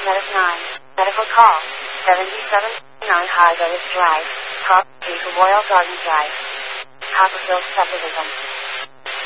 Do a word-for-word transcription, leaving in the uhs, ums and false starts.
Medic nine. Medical call. seventy-seven nine High Village Drive. Property for Royal Garden Drive. Copperfield Subdivision.